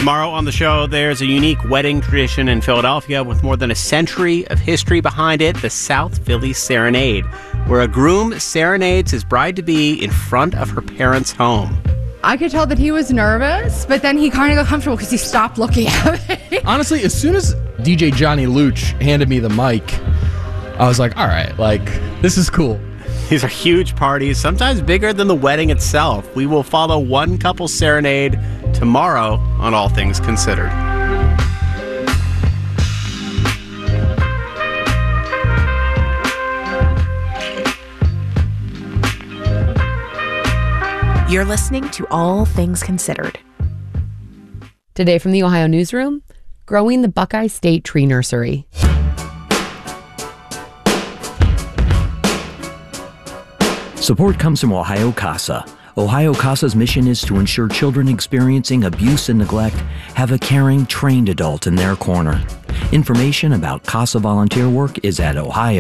Tomorrow on the show, there's a unique wedding tradition in Philadelphia with more than a century of history behind it, the South Philly Serenade, where a groom serenades his bride-to-be in front of her parents' home. I could tell that he was nervous, but then he kind of got comfortable because he stopped looking at me. Honestly, as soon as DJ Johnny Luch handed me the mic, I was like, all right, this is cool. These are huge parties, sometimes bigger than the wedding itself. We will follow one couple's serenade tomorrow on All Things Considered. You're listening to All Things Considered. Today from the Ohio Newsroom, growing the Buckeye State Tree Nursery. Support comes from Ohio CASA. Ohio CASA's mission is to ensure children experiencing abuse and neglect have a caring, trained adult in their corner. Information about CASA volunteer work is at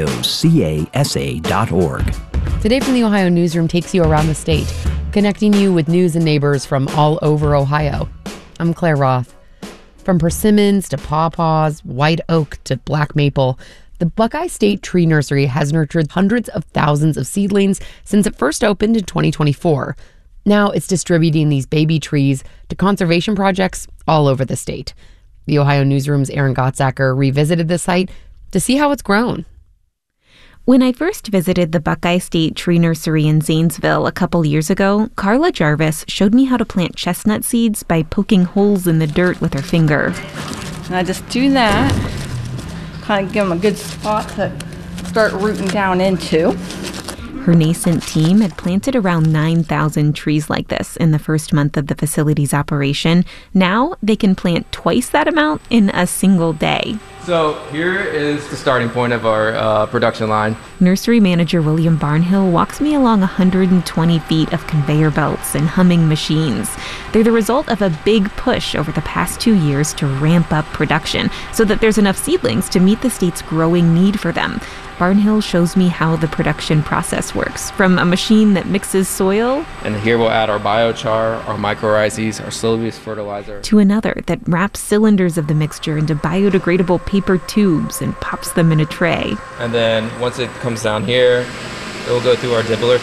ohiocasa.org. Today from the Ohio Newsroom takes you around the state, connecting you with news and neighbors from all over Ohio. I'm Claire Roth. From persimmons to pawpaws, white oak to black maple, the Buckeye State Tree Nursery has nurtured hundreds of thousands of seedlings since it first opened in 2024. Now it's distributing these baby trees to conservation projects all over the state. The Ohio Newsroom's Aaron Gottsacker revisited the site to see how it's grown. When I first visited the Buckeye State Tree Nursery in Zanesville a couple years ago, Carla Jarvis showed me how to plant chestnut seeds by poking holes in the dirt with her finger. And I just do that, kind of give them a good spot to start rooting down into. Her nascent team had planted around 9,000 trees like this in the first month of the facility's operation. Now they can plant twice that amount in a single day. So here is the starting point of our production line. Nursery manager William Barnhill walks me along 120 feet of conveyor belts and humming machines. They're the result of a big push over the past 2 years to ramp up production so that there's enough seedlings to meet the state's growing need for them. Barnhill shows me how the production process works, from a machine that mixes soil, and here we'll add our biochar, our mycorrhizas, our slow-release fertilizer, to another that wraps cylinders of the mixture into biodegradable paper tubes and pops them in a tray. And then once it comes down here, it will go through our dibbler.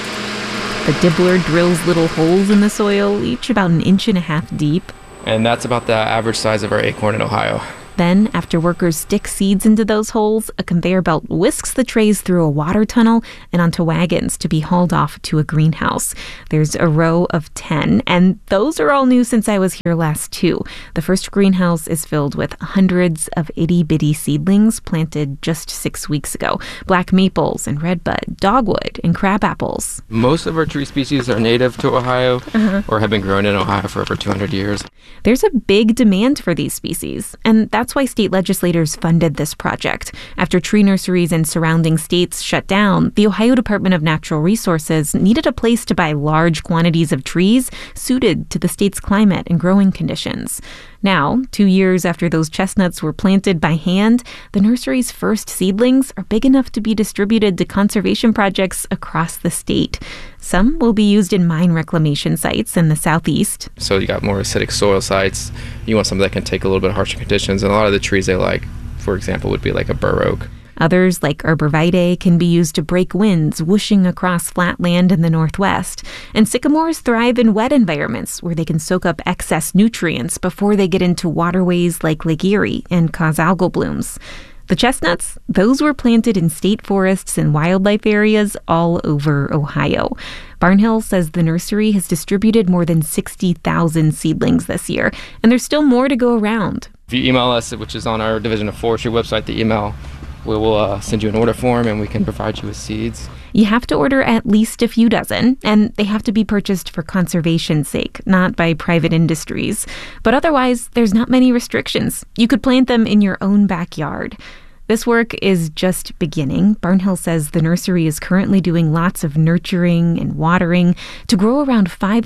The dibbler drills little holes in the soil, each about 1.5 inches deep. And that's about the average size of our acorn in Ohio. Then, after workers stick seeds into those holes, a conveyor belt whisks the trays through a water tunnel and onto wagons to be hauled off to a greenhouse. There's a row of 10, and those are all new since I was here last too. The first greenhouse is filled with hundreds of itty-bitty seedlings planted just 6 weeks ago. Black maples and redbud, dogwood and crab apples. Most of our tree species are native to Ohio or have been grown in Ohio for over 200 years. There's a big demand for these species, and that's why state legislators funded this project. After tree nurseries in surrounding states shut down, the Ohio Department of Natural Resources needed a place to buy large quantities of trees suited to the state's climate and growing conditions. Now, 2 years after those chestnuts were planted by hand, the nursery's first seedlings are big enough to be distributed to conservation projects across the state. Some will be used in mine reclamation sites in the southeast. So you got more acidic soil sites. You want something that can take a little bit of harsher conditions. And a lot of the trees they like, for example, would be like a bur oak. Others, like arborvitae, can be used to break winds whooshing across flat land in the northwest. And sycamores thrive in wet environments where they can soak up excess nutrients before they get into waterways like Lake Erie and cause algal blooms. The chestnuts, those were planted in state forests and wildlife areas all over Ohio. Barnhill says the nursery has distributed more than 60,000 seedlings this year, and there's still more to go around. If you email us, which is on our Division of Forestry website, the email, we will send you an order form and we can provide you with seeds. You have to order at least a few dozen, and they have to be purchased for conservation's sake, not by private industries. But otherwise, there's not many restrictions. You could plant them in your own backyard. This work is just beginning. Barnhill says the nursery is currently doing lots of nurturing and watering to grow around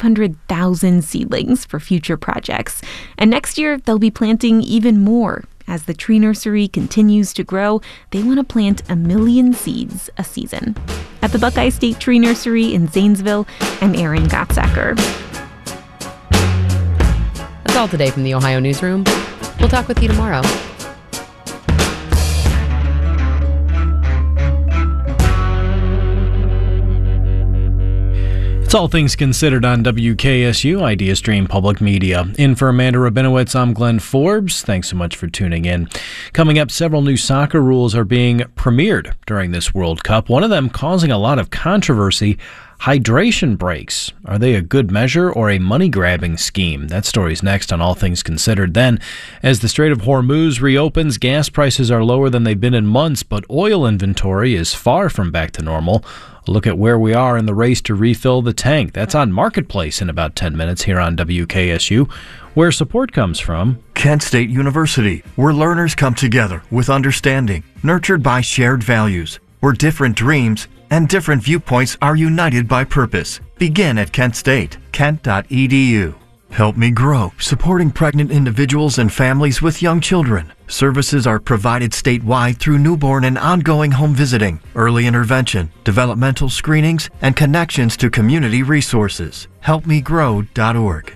500,000 seedlings for future projects. And next year, they'll be planting even more. As the tree nursery continues to grow, they want to plant 1 million seeds a season. At the Buckeye State Tree Nursery in Zanesville, I'm Aaron Gottsacker. That's all today from the Ohio Newsroom. We'll talk with you tomorrow. It's All Things Considered on WKSU, Idea Stream Public Media. In for Amanda Rabinowitz, I'm Glenn Forbes. Thanks so much for tuning in. Coming up, several new soccer rules are being premiered during this World Cup. One of them causing a lot of controversy: hydration breaks. Are they a good measure or a money-grabbing scheme? That story's next on All Things Considered. Then, as the Strait of Hormuz reopens, gas prices are lower than they've been in months, but oil inventory is far from back to normal. A look at where we are in the race to refill the tank. That's on Marketplace in about 10 minutes here on WKSU, where support comes from Kent State University, where learners come together with understanding, nurtured by shared values, where different dreams and different viewpoints are united by purpose. Begin at Kent State, kent.edu. Help Me Grow, supporting pregnant individuals and families with young children. Services are provided statewide through newborn and ongoing home visiting, early intervention, developmental screenings, and connections to community resources. HelpMeGrow.org.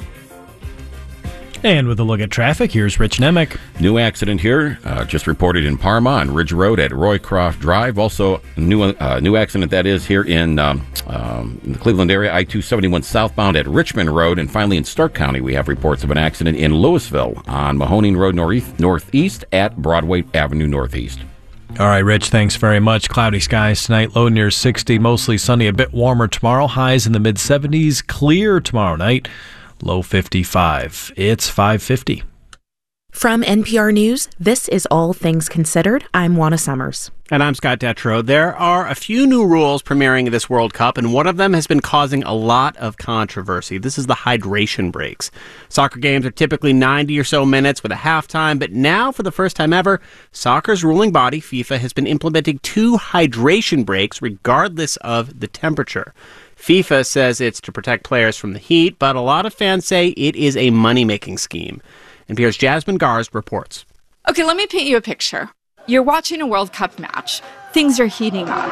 And with a look at traffic, here's Rich Nemec. New accident here, just reported in Parma on Ridge Road at Roycroft Drive. Also, new accident that is here in the Cleveland area, I-271 southbound at Richmond Road. And finally, in Stark County, we have reports of an accident in Louisville on Mahoning Road northeast at Broadway Avenue Northeast. All right, Rich, thanks very much. Cloudy skies tonight, low near 60, mostly sunny, a bit warmer tomorrow, highs in the mid-70s, clear tomorrow night. Low 55. It's 5:50. From NPR News, this is All Things Considered. I'm Juana Summers. And I'm Scott Detrow. There are a few new rules premiering this World Cup, and one of them has been causing a lot of controversy. This is the hydration breaks. Soccer games are typically 90 or so minutes with a halftime, but now, for the first time ever, soccer's ruling body, FIFA, has been implementing 2 hydration breaks regardless of the temperature. FIFA says it's to protect players from the heat, but a lot of fans say it is a money-making scheme. NPR's Jasmine Garz reports. Okay, let me paint you a picture. You're watching a World Cup match. Things are heating up.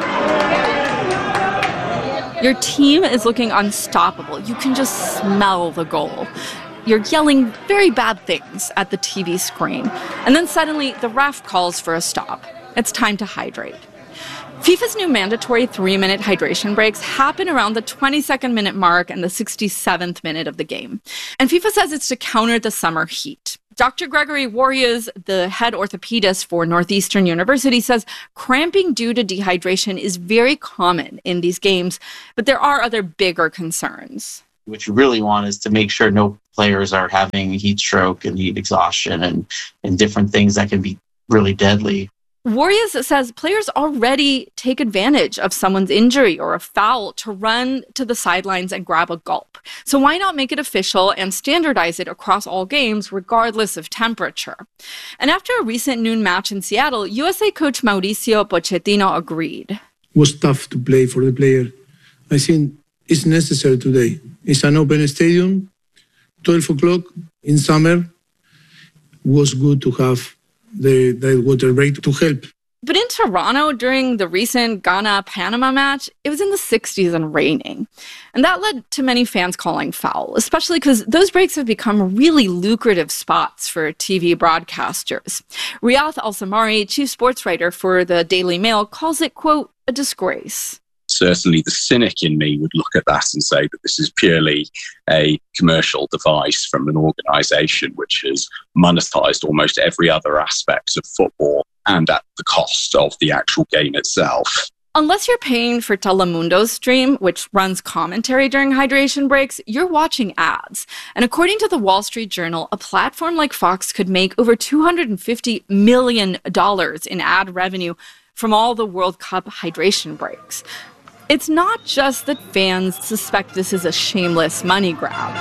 Your team is looking unstoppable. You can just smell the goal. You're yelling very bad things at the TV screen. And then suddenly, the ref calls for a stop. It's time to hydrate. FIFA's new mandatory 3-minute hydration breaks happen around the 22nd minute mark and the 67th minute of the game. And FIFA says it's to counter the summer heat. Dr. Gregory Warriors, the head orthopedist for Northeastern University, says cramping due to dehydration is very common in these games, but there are other bigger concerns. What you really want is to make sure no players are having heat stroke and heat exhaustion and different things that can be really deadly. Warriors says players already take advantage of someone's injury or a foul to run to the sidelines and grab a gulp. So why not make it official and standardize it across all games, regardless of temperature? And after a recent noon match in Seattle, USA coach Mauricio Pochettino agreed. It was tough to play for the player. I think it's necessary today. It's an open stadium, 12 o'clock in summer. It was good to have the water break to help. But in Toronto, during the recent Ghana-Panama match, it was in the 60s and raining. And that led to many fans calling foul, especially because those breaks have become really lucrative spots for TV broadcasters. Riyadh Al-Samari, chief sports writer for the Daily Mail, calls it, quote, a disgrace. Certainly the cynic in me would look at that and say that this is purely a commercial device from an organisation which has monetised almost every other aspect of football and at the cost of the actual game itself. Unless you're paying for Telemundo's stream, which runs commentary during hydration breaks, you're watching ads. And according to the Wall Street Journal, a platform like Fox could make over $250 million in ad revenue from all the World Cup hydration breaks. It's not just that fans suspect this is a shameless money grab.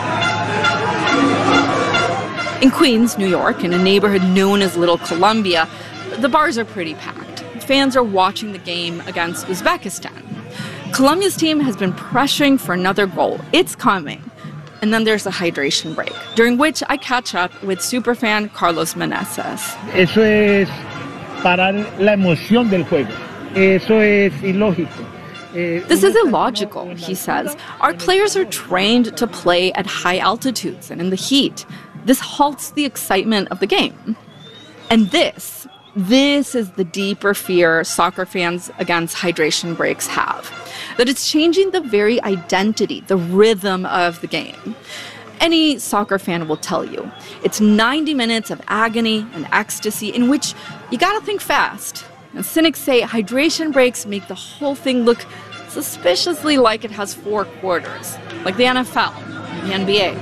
In Queens, New York, in a neighborhood known as Little Columbia, the bars are pretty packed. Fans are watching the game against Uzbekistan. Colombia's team has been pressuring for another goal. It's coming. And then there's a hydration break, during which I catch up with superfan Carlos Meneses. Eso es parar la emoción del juego. Eso es ilógico. This is illogical, he says. Our players are trained to play at high altitudes and in the heat. This halts the excitement of the game. And this is the deeper fear soccer fans against hydration breaks have. That it's changing the very identity, the rhythm of the game. Any soccer fan will tell you, it's 90 minutes of agony and ecstasy in which you gotta think fast. And cynics say hydration breaks make the whole thing look suspiciously like it has 4 quarters, like the NFL, the NBA.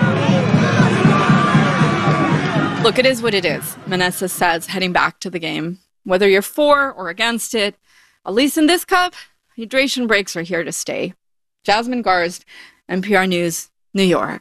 Look, it is what it is, Meneses says, heading back to the game. Whether you're for or against it, at least in this cup, hydration breaks are here to stay. Jasmine Garsd, NPR News, New York.